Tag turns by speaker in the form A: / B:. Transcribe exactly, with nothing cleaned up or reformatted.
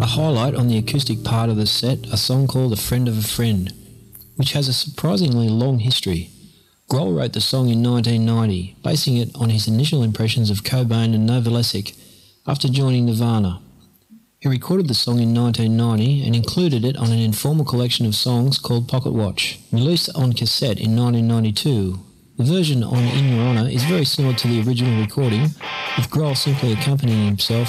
A: A highlight on the acoustic part of the set, a song called A Friend of a Friend, which has a surprisingly long history. Grohl wrote the song in nineteen ninety, basing it on his initial impressions of Cobain and Novoselic after joining Nirvana. He recorded the song in nineteen ninety and included it on an informal collection of songs called Pocket Watch, released on cassette in nineteen ninety-two. The version on In Your Honor is very similar to the original recording, with Grohl simply accompanying himself